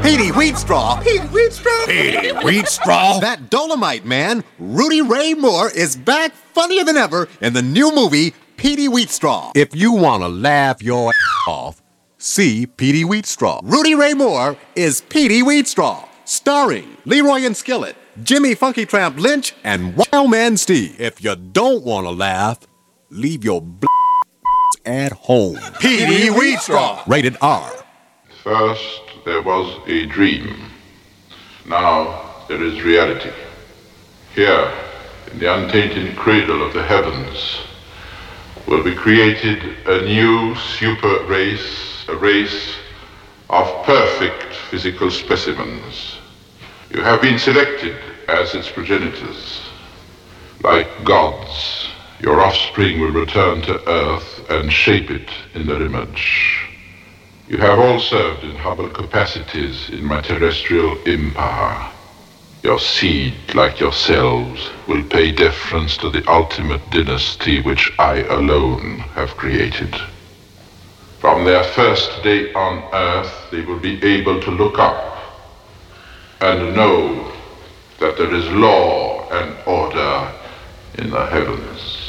Petey Wheatstraw. Petey Wheatstraw? Petey Wheatstraw? That Dolomite man, Rudy Ray Moore, is back funnier than ever in the new movie, Petey Wheatstraw. If you want to laugh your off, see Petey Wheatstraw. Rudy Ray Moore is Petey Wheatstraw, starring Leroy and Skillet, Jimmy Funky Tramp Lynch, and Wild Man Steve. If you don't want to laugh, leave your at home. Petey Wheatstraw. Rated R. First, there was a dream. Now, there is reality. Here, in the untainted cradle of the heavens, will be created a new super race, a race of perfect physical specimens. You have been selected as its progenitors. Like gods, your offspring will return to Earth and shape it in their image. You have all served in humble capacities in my terrestrial empire. Your seed, like yourselves, will pay deference to the ultimate dynasty which I alone have created. From their first day on Earth, they will be able to look up and know that there is law and order in the heavens.